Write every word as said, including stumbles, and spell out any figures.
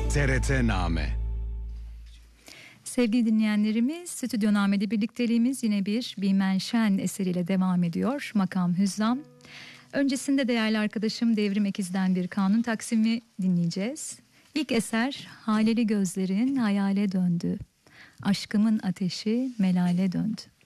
T R T-Name. Sevgili dinleyenlerimiz, Stüdyo Name'de birlikteliğimiz yine bir Bimen Şen eseriyle devam ediyor. Makam Hüzzam. Öncesinde değerli arkadaşım Devrim Ekiz'den bir kanun taksimi dinleyeceğiz. İlk eser Haleli gözlerin hayale döndü. Aşkımın ateşi melale döndü.